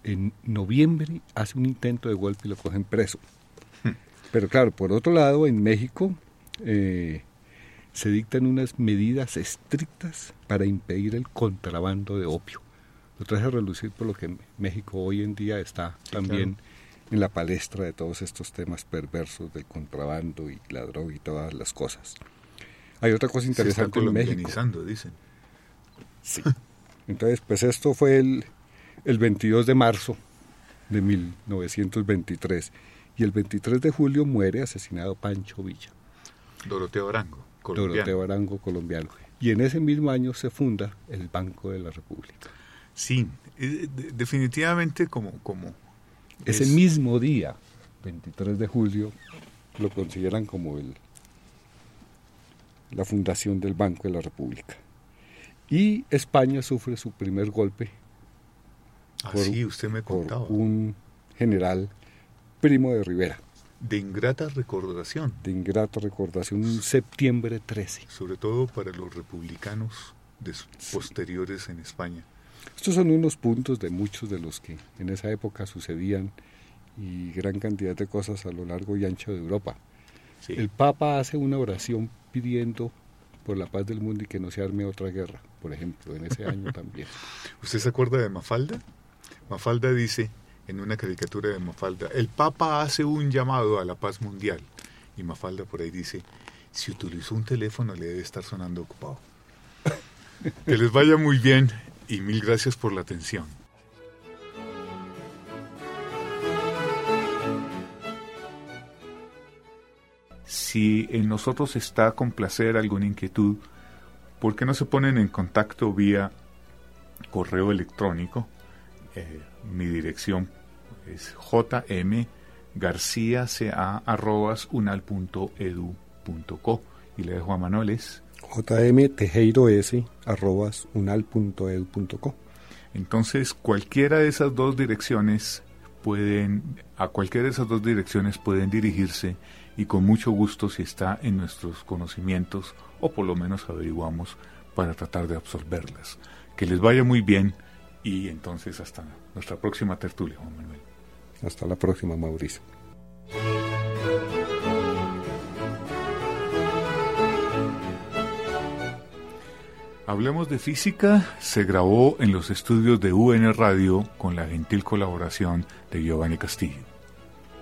en noviembre hace un intento de golpe y lo cogen preso. Pero claro, por otro lado, en México se dictan unas medidas estrictas para impedir el contrabando de opio. Lo traje a relucir por lo que México hoy en día está también en la palestra de todos estos temas perversos del contrabando y la droga y todas las cosas. Hay otra cosa interesante en México. Dicen. Sí. Entonces, pues esto fue el 22 de marzo de 1923. Y el 23 de julio muere asesinado Pancho Villa. Doroteo Arango, colombiano. Doroteo Arango, colombiano. Y en ese mismo año se funda el Banco de la República. Sí, definitivamente como Ese mismo día, 23 de julio, lo consideran como la fundación del Banco de la República. Y España sufre su primer golpe usted me contaba. por un general Primo de Rivera. De ingrata recordación. Un septiembre 13. Sobre todo para los republicanos posteriores en España. Estos son unos puntos de muchos de los que en esa época sucedían y gran cantidad de cosas a lo largo y ancho de Europa. Sí. El Papa hace una oración pidiendo por la paz del mundo y que no se arme otra guerra, por ejemplo, en ese año también. ¿Usted se acuerda de Mafalda? Mafalda dice, en una caricatura de Mafalda, el Papa hace un llamado a la paz mundial. Y Mafalda por ahí dice, si utilizó un teléfono le debe estar sonando ocupado. Que les vaya muy bien y mil gracias por la atención. Si en nosotros está complacer alguna inquietud, ¿por qué no se ponen en contacto vía correo electrónico? Mi dirección es jmgarciaca@unal.edu.co y le dejo a Manuel es jmtejeiroes@unal.edu.co. Entonces, a cualquiera de esas dos direcciones pueden dirigirse y con mucho gusto, si está en nuestros conocimientos, o por lo menos averiguamos para tratar de absorberlas. Que les vaya muy bien y entonces hasta nuestra próxima tertulia, Juan Manuel. Hasta la próxima, Mauricio. Hablemos de Física se grabó en los estudios de UN Radio con la gentil colaboración de Giovanni Castillo.